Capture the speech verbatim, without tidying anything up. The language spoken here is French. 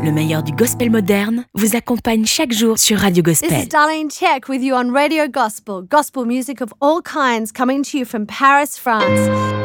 Le meilleur du gospel moderne vous accompagne chaque jour sur Radio Gospel. This is Darlene Check with you on Radio Gospel. Gospel music of all kinds coming to you from Paris, France.